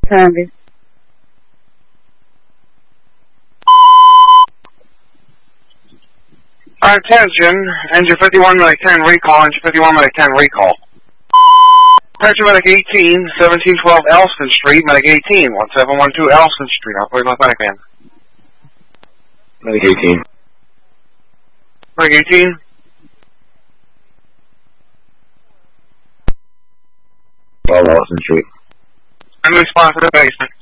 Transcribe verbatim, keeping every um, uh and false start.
Service. Attention, engine fifty-one, medic ten, recall, engine fifty-one, medic ten, recall. Attention, medic eighteen, seventeen twelve Elston Street, medic eighteen, one seven one two Elston Street, operate with medic man. Medic eighteen. Medic eighteen. twelve Elston Street. I'm responsive to the basement.